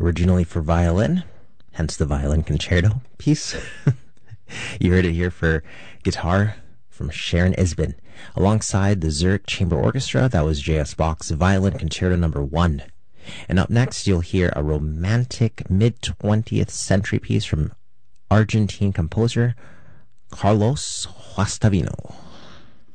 originally for violin, hence the violin concerto piece. You heard it here for guitar from Sharon Isbin. Alongside the Zurich Chamber Orchestra, that was J.S. Bach's Violin Concerto No. 1. And up next, you'll hear a romantic mid-20th century piece from Argentine composer Carlos Guastavino.